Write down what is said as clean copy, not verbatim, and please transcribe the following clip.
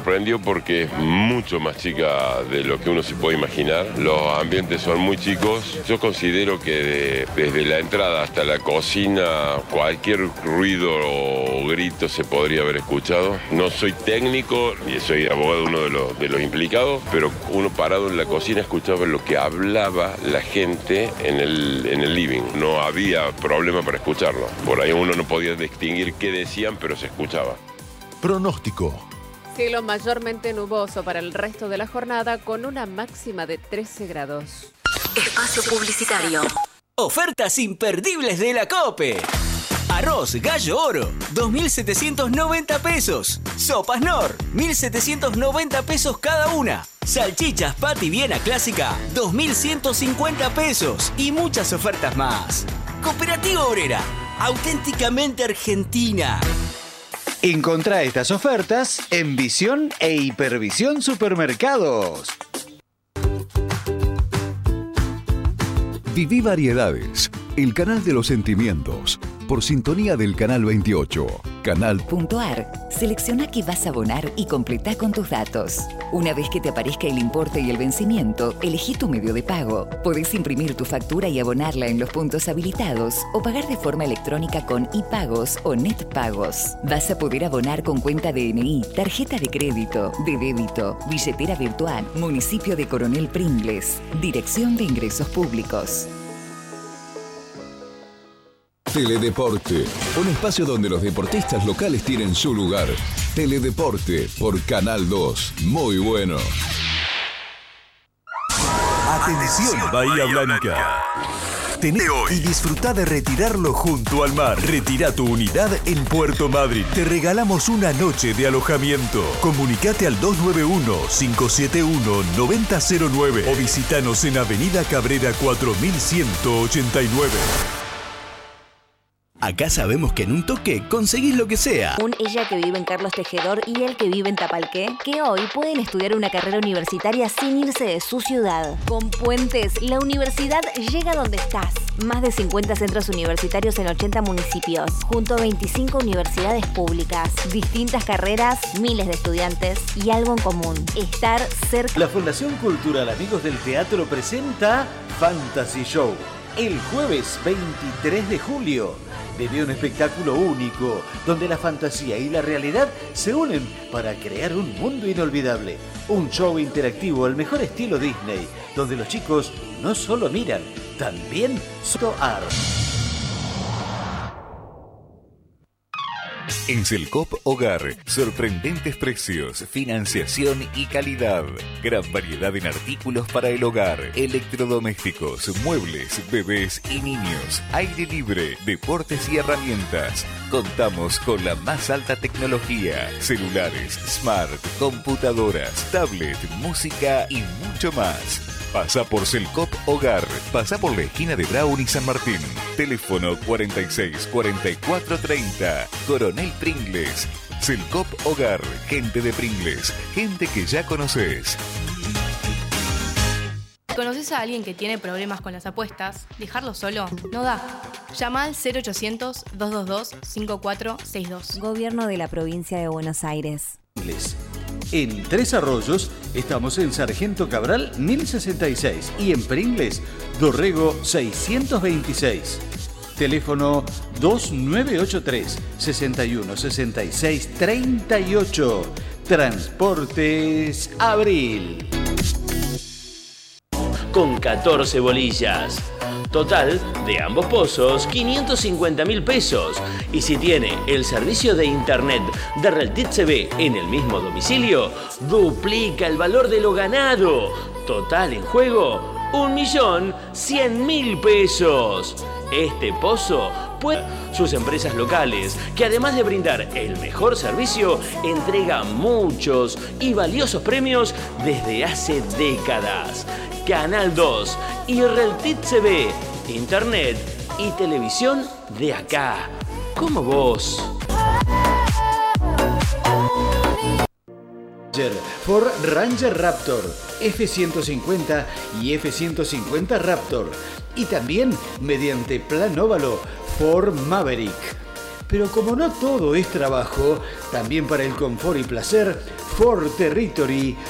sorprendió porque es mucho más chica de lo que uno se puede imaginar. Los ambientes son muy chicos. Yo considero que desde la entrada hasta la cocina cualquier ruido o grito se podría haber escuchado. No soy técnico y soy abogado de los implicados, pero uno parado en la cocina escuchaba lo que hablaba la gente en el living. No había problema para escucharlo. Por ahí uno no podía distinguir qué decían, pero se escuchaba. Pronóstico. Cielo mayormente nuboso para el resto de la jornada con una máxima de 13 grados. Espacio publicitario. Ofertas imperdibles de la COPE. Arroz Gallo Oro, 2.790 pesos. Sopas Nor, 1.790 pesos cada una. Salchichas Patty Viena Clásica, 2.150 pesos. Y muchas ofertas más. Cooperativa Obrera, auténticamente argentina. Encontrá estas ofertas en Visión e Hipervisión Supermercados. Viví Variedades, el canal de los sentimientos, por sintonía del Canal 28. Canal.ar. Selecciona qué vas a abonar y completá con tus datos. Una vez que te aparezca el importe y el vencimiento, elegí tu medio de pago. Podés imprimir tu factura y abonarla en los puntos habilitados o pagar de forma electrónica con iPagos o NetPagos. Vas a poder abonar con cuenta DNI, tarjeta de crédito, de débito, billetera virtual, municipio de Coronel Pringles, Dirección de Ingresos Públicos. Teledeporte, un espacio donde los deportistas locales tienen su lugar. Teledeporte por Canal 2, muy bueno. Atención Bahía Blanca. Tené hoy y disfrutá de retirarlo junto al mar. Retira tu unidad en Puerto Madryn. Te regalamos una noche de alojamiento. Comunicate al 291-571-9009 o visitanos en Avenida Cabrera 4189. Acá sabemos que en un toque conseguís lo que sea. Un ella que vive en Carlos Tejedor y él que vive en Tapalqué, que hoy pueden estudiar una carrera universitaria sin irse de su ciudad. Con Puentes, la universidad llega donde estás. Más de 50 centros universitarios en 80 municipios, junto a 25 universidades públicas, distintas carreras, miles de estudiantes y algo en común: estar cerca. La Fundación Cultural Amigos del Teatro presenta Fantasy Show. El jueves 23 de julio. Vive un espectáculo único, donde la fantasía y la realidad se unen para crear un mundo inolvidable. Un show interactivo al mejor estilo Disney, donde los chicos no solo miran, también soar. En Selcop Hogar, sorprendentes precios, financiación y calidad. Gran variedad en artículos para el hogar, electrodomésticos, muebles, bebés y niños, aire libre, deportes y herramientas. Contamos con la más alta tecnología, celulares, smart, computadoras, tablet, música y mucho más. Pasa por Selcop Hogar. Pasa por la esquina de Brown y San Martín. Teléfono 46 44 30. Coronel Pringles. Selcop Hogar. Gente de Pringles. Gente que ya conoces. ¿Conoces a alguien que tiene problemas con las apuestas? Dejarlo solo no da. Llama al 0800-222-5462. Gobierno de la Provincia de Buenos Aires. En Tres Arroyos estamos en Sargento Cabral 1066 y en Pringles Dorrego 626. Teléfono 2983 61 66 38. Transportes Abril. Con 14 bolillas. Total de ambos pozos, 550.000 pesos. Y si tiene el servicio de internet de Reltit CB en el mismo domicilio, duplica el valor de lo ganado. Total en juego, 1.100.000 pesos. Este pozo puede sus empresas locales, que además de brindar el mejor servicio, entrega muchos y valiosos premios desde hace décadas. Canal 2 y Reltit CB, internet y televisión de acá, como vos. Ford Ranger Raptor, F-150 y F-150 Raptor. Y también mediante plan óvalo Ford Maverick. Pero como no todo es trabajo, también para el confort y placer, Ford Territory